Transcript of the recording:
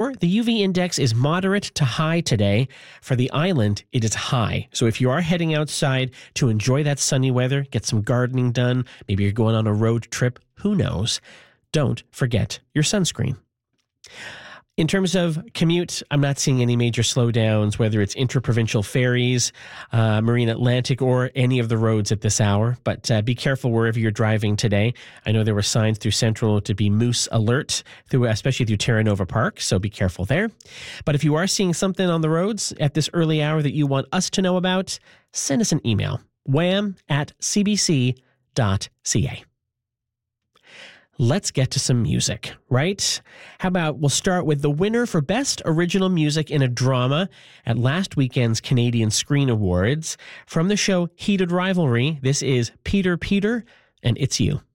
Or the UV index is moderate to high today. For the island, it is high. So if you are heading outside to enjoy that sunny weather, get some gardening done, maybe you're going on a road trip, who knows, don't forget your sunscreen. In terms of commute, I'm not seeing any major slowdowns, whether it's interprovincial ferries, Marine Atlantic, or any of the roads at this hour. But be careful wherever you're driving today. I know there were signs through Central to be moose alert, especially through Terra Nova Park, so be careful there. But if you are seeing something on the roads at this early hour that you want us to know about, send us an email, wham@cbc.ca. Let's get to some music, right? How about we'll start with the winner for Best Original Music in a Drama at last weekend's Canadian Screen Awards. From the show Heated Rivalry, this is Peter Peter, and It's You.